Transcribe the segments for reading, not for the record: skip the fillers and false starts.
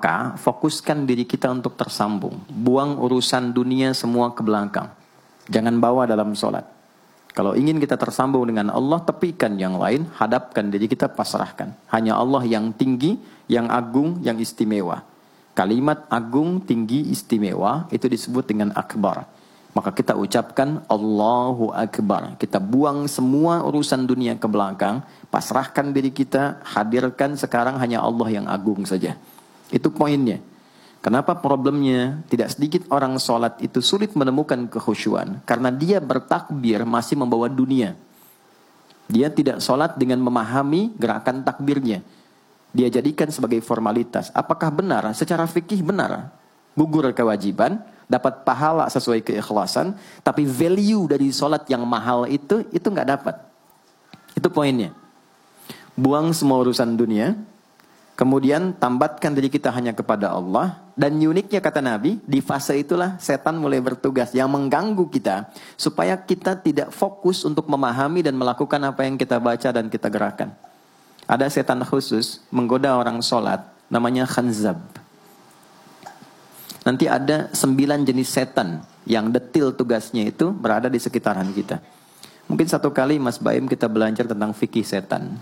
Maka fokuskan diri kita untuk tersambung. Buang urusan dunia semua ke belakang. Jangan bawa dalam sholat. Kalau ingin kita tersambung dengan Allah, tepikan yang lain, hadapkan diri kita, pasrahkan. Hanya Allah yang tinggi, yang agung, yang istimewa. Kalimat agung, tinggi, istimewa itu disebut dengan akbar. Maka kita ucapkan Allahu Akbar. Kita buang semua urusan dunia ke belakang, pasrahkan diri kita, hadirkan sekarang hanya Allah yang agung saja. Itu poinnya. Kenapa problemnya tidak sedikit orang sholat itu sulit menemukan kekhusyuan? Karena dia bertakbir masih membawa dunia. Dia tidak sholat dengan memahami gerakan takbirnya. Dia jadikan sebagai formalitas. Apakah benar? Secara fikih benar. Gugur kewajiban, dapat pahala sesuai keikhlasan, tapi value dari sholat yang mahal itu nggak dapat. Itu poinnya. Buang semua urusan dunia, kemudian tambatkan diri kita hanya kepada Allah. Dan uniknya kata Nabi, di fase itulah setan mulai bertugas yang mengganggu kita, supaya kita tidak fokus untuk memahami dan melakukan apa yang kita baca dan kita gerakan. Ada setan khusus menggoda orang sholat, namanya khanzab. Nanti ada 9 jenis setan yang detil tugasnya itu berada di sekitaran kita. Mungkin satu kali Mas Baim kita belajar tentang fikih setan.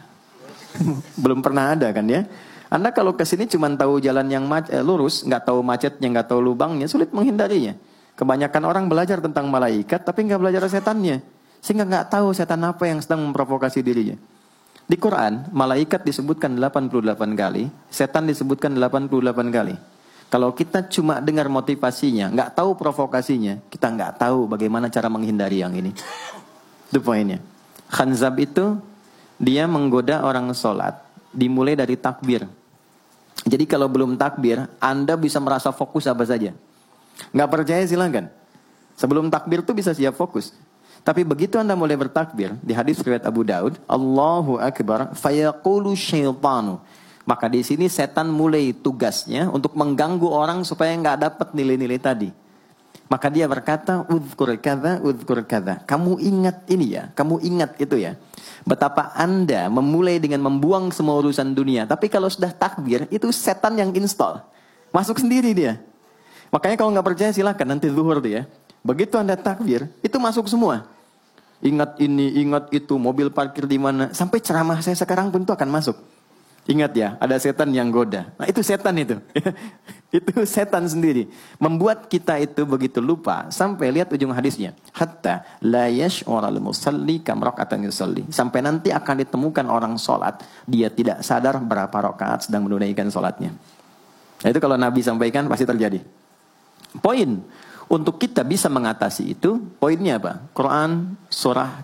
Belum pernah ada kan ya? Anda kalau kesini cuma tahu jalan yang lurus, nggak tahu macetnya, nggak tahu lubangnya, sulit menghindarinya. Kebanyakan orang belajar tentang malaikat tapi nggak belajar setannya, sehingga nggak tahu setan apa yang sedang memprovokasi dirinya. Di Quran, malaikat disebutkan 88 kali, setan disebutkan 88 kali. Kalau kita cuma dengar motivasinya, nggak tahu provokasinya, kita nggak tahu bagaimana cara menghindari yang ini. Itu poinnya. Khanzab itu, dia menggoda orang sholat, dimulai dari takbir. Jadi kalau belum takbir, Anda bisa merasa fokus apa saja. Nggak percaya silahkan. Sebelum takbir tuh bisa siap fokus. Tapi begitu Anda mulai bertakbir, di hadis riwayat Abu Daud, Allahu Akbar, fayaqulu syaitanu. Maka di sini setan mulai tugasnya untuk mengganggu orang supaya nggak dapat nilai-nilai tadi. Maka dia berkata, udhkur kadza. Kamu ingat ini ya, kamu ingat itu ya. Betapa Anda memulai dengan membuang semua urusan dunia. Tapi kalau sudah takbir, itu setan yang install. Masuk sendiri dia. Makanya kalau nggak percaya silakan nanti zuhur dia. Begitu Anda takbir, itu masuk semua. Ingat ini, ingat itu, mobil parkir di mana. Sampai ceramah saya sekarang pun itu akan masuk. Ingat ya, ada setan yang goda. Nah itu setan itu. Itu setan sendiri. Membuat kita itu begitu lupa. Sampai lihat ujung hadisnya. Hatta la yash'ural musalli kam raka'atan yusalli. Sampai nanti akan ditemukan orang sholat. Dia tidak sadar berapa rakaat sedang menunaikan sholatnya. Nah itu kalau Nabi sampaikan pasti terjadi. Poin. Untuk kita bisa mengatasi itu. Poinnya apa? Quran surah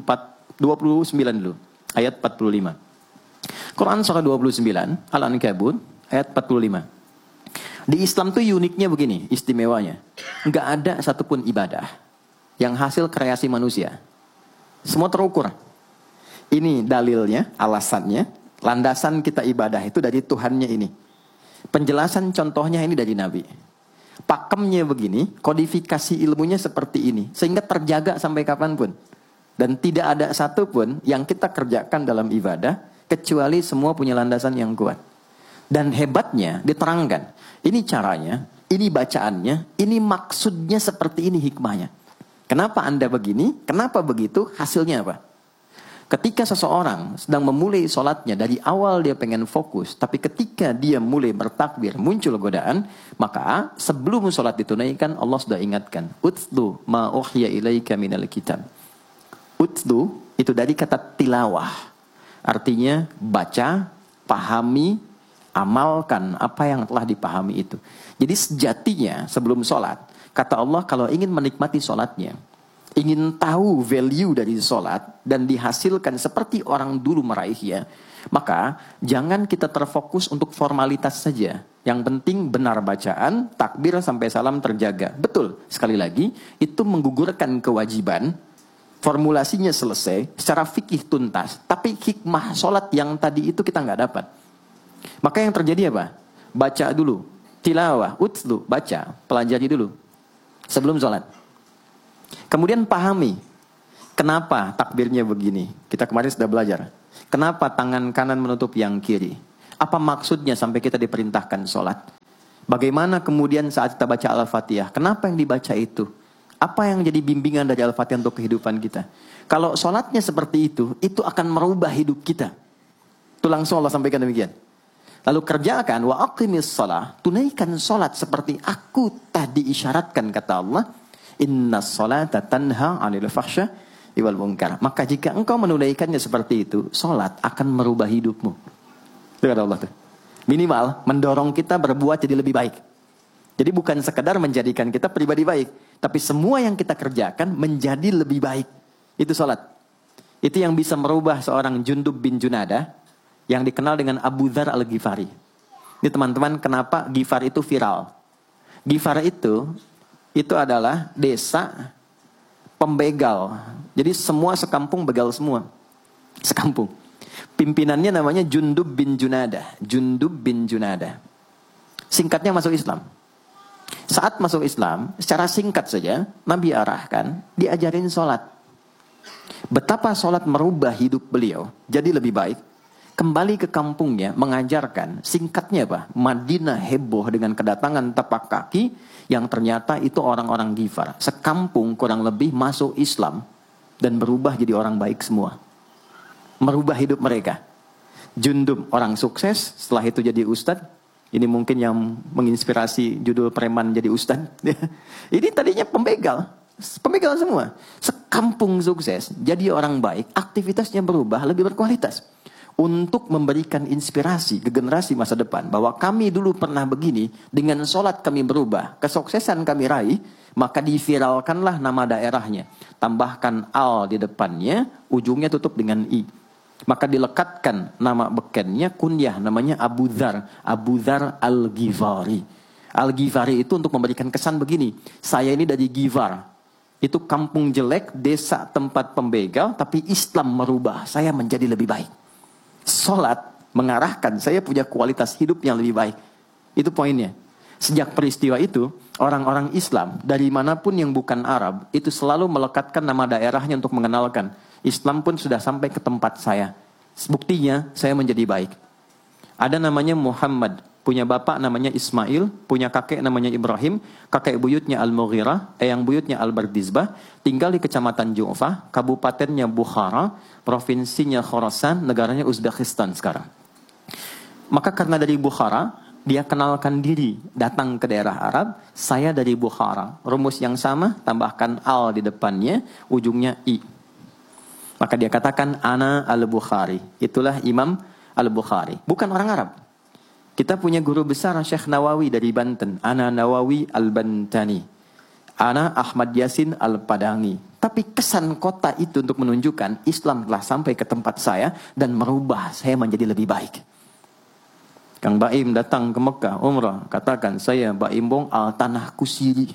ke-29 dulu. Ayat 45. Quran surah 29, Al-Ankabut, ayat 45. Di Islam tuh uniknya begini, istimewanya. Nggak ada satupun ibadah yang hasil kreasi manusia. Semua terukur. Ini dalilnya, alasannya, landasan kita ibadah itu dari Tuhannya ini. Penjelasan contohnya ini dari Nabi. Pakemnya begini, kodifikasi ilmunya seperti ini. Sehingga terjaga sampai kapanpun. Dan tidak ada satupun yang kita kerjakan dalam ibadah kecuali semua punya landasan yang kuat. Dan hebatnya diterangkan. Ini caranya, ini bacaannya, ini maksudnya seperti ini hikmahnya. Kenapa Anda begini? Kenapa begitu? Hasilnya apa? Ketika seseorang sedang memulai sholatnya, dari awal dia pengen fokus, tapi ketika dia mulai bertakbir, muncul godaan, maka sebelum sholat ditunaikan, Allah sudah ingatkan. Utlu ma uhya ilaika minal kitab. Utlu itu dari kata tilawah. Artinya baca, pahami, amalkan apa yang telah dipahami itu. Jadi sejatinya sebelum sholat, kata Allah kalau ingin menikmati sholatnya, ingin tahu value dari sholat dan dihasilkan seperti orang dulu meraihnya, maka jangan kita terfokus untuk formalitas saja. Yang penting benar bacaan, takbir sampai salam terjaga. Betul, sekali lagi, itu menggugurkan kewajiban. Formulasinya selesai, secara fikih tuntas. Tapi hikmah sholat yang tadi itu kita nggak dapat. Maka yang terjadi apa? Baca dulu. Tilawah, utlu, baca. Pelajari dulu. Sebelum sholat. Kemudian pahami. Kenapa takbirnya begini? Kita kemarin sudah belajar. Kenapa tangan kanan menutup yang kiri? Apa maksudnya sampai kita diperintahkan sholat? Bagaimana kemudian saat kita baca Al-Fatihah? Kenapa yang dibaca itu? Apa yang jadi bimbingan dari Al-Fatihah untuk kehidupan kita? Kalau sholatnya seperti itu akan merubah hidup kita. Itu langsung Allah sampaikan demikian. Lalu kerjakan, wa aqimis shalah, tunaikan sholat seperti aku tadi isyaratkan, kata Allah. Inna sholata tanha 'anil fahsya wal munkar. Maka jika engkau menunaikannya seperti itu, sholat akan merubah hidupmu. Itu kata Allah tuh. Minimal mendorong kita berbuat jadi lebih baik. Jadi bukan sekedar menjadikan kita pribadi baik, tapi semua yang kita kerjakan menjadi lebih baik. Itu sholat. Itu yang bisa merubah seorang Jundub bin Junadah yang dikenal dengan Abu Dzar al-Ghifari. Ini teman-teman, kenapa Ghifar itu viral? Ghifar itu adalah desa pembegal. Jadi semua sekampung begal semua. Sekampung. Pimpinannya namanya Jundub bin Junadah. Jundub bin Junadah. Singkatnya masuk Islam. Saat masuk Islam, secara singkat saja, Nabi arahkan, diajarin sholat. Betapa sholat merubah hidup beliau, jadi lebih baik. Kembali ke kampungnya, mengajarkan, singkatnya apa? Madinah heboh dengan kedatangan tapak kaki, yang ternyata itu orang-orang Ghifar. Sekampung kurang lebih masuk Islam, dan berubah jadi orang baik semua. Merubah hidup mereka. Jundub orang sukses, setelah itu jadi ustadz. Ini mungkin yang menginspirasi judul preman jadi ustadz. Ini tadinya pembegal semua. Sekampung sukses, jadi orang baik, aktivitasnya berubah, lebih berkualitas. Untuk memberikan inspirasi ke generasi masa depan, bahwa kami dulu pernah begini, dengan sholat kami berubah, kesuksesan kami raih, maka diviralkanlah nama daerahnya. Tambahkan al di depannya, ujungnya tutup dengan i. Maka dilekatkan nama bekennya, kunyah, namanya Abu Dzar. Abu Dzar al-Ghifari. Al-Ghifari itu untuk memberikan kesan begini. Saya ini dari Ghifar. Itu kampung jelek, desa tempat pembegal, tapi Islam merubah. Saya menjadi lebih baik. Sholat mengarahkan saya punya kualitas hidup yang lebih baik. Itu poinnya. Sejak peristiwa itu, orang-orang Islam dari manapun yang bukan Arab, itu selalu melekatkan nama daerahnya untuk mengenalkan. Islam pun sudah sampai ke tempat saya. Buktinya saya menjadi baik. Ada namanya Muhammad, punya bapak namanya Ismail, punya kakek namanya Ibrahim, kakek buyutnya Al-Mughirah, eyang buyutnya Al-Bardizbah, tinggal di kecamatan Ju'fah, kabupatennya Bukhara, provinsinya Khorasan, negaranya Uzbekistan sekarang. Maka karena dari Bukhara, dia kenalkan diri, datang ke daerah Arab, saya dari Bukhara. Rumus yang sama, tambahkan al di depannya, ujungnya i. Maka dia katakan, Ana al-Bukhari. Itulah Imam al-Bukhari. Bukan orang Arab. Kita punya guru besar Syekh Nawawi dari Banten. Ana Nawawi al-Bantani. Ana Ahmad Yasin al-Padangi. Tapi kesan kota itu untuk menunjukkan Islam telah sampai ke tempat saya dan merubah saya menjadi lebih baik. Kang Baim datang ke Mekah, umrah. Katakan, saya Baim Bong al-Tanah Kusiri.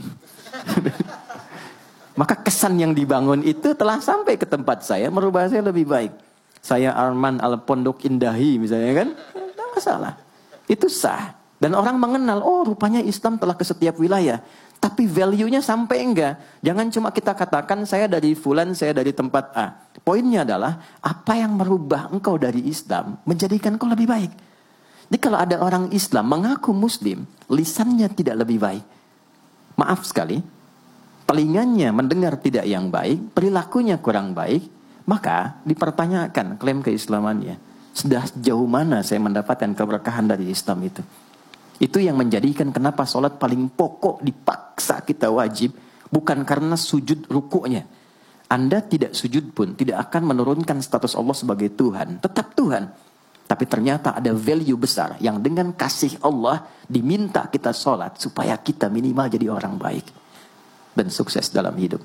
Maka kesan yang dibangun itu telah sampai ke tempat saya, merubah saya lebih baik. Saya Arman al-Pondok Indahi misalnya kan, tidak masalah. Itu sah. Dan orang mengenal, oh rupanya Islam telah ke setiap wilayah. Tapi value-nya sampai enggak. Jangan cuma kita katakan saya dari fulan, saya dari tempat A. Poinnya adalah, apa yang merubah engkau dari Islam, menjadikan engkau lebih baik. Jadi kalau ada orang Islam mengaku Muslim, lisannya tidak lebih baik. Maaf sekali. Telingannya mendengar tidak yang baik, perilakunya kurang baik, maka dipertanyakan klaim keislamannya. Sudah sejauh mana saya mendapatkan keberkahan dari Islam itu? Itu yang menjadikan kenapa sholat paling pokok dipaksa kita wajib, bukan karena sujud rukuknya. Anda tidak sujud pun tidak akan menurunkan status Allah sebagai Tuhan, tetap Tuhan. Tapi ternyata ada value besar yang dengan kasih Allah diminta kita sholat supaya kita minimal jadi orang baik dan sukses dalam hidup.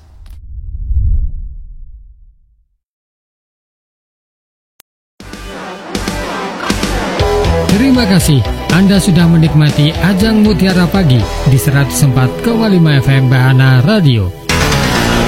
Terima kasih Anda sudah menikmati Ajang Mutiara Pagi di 104,5 FM Bahana Radio.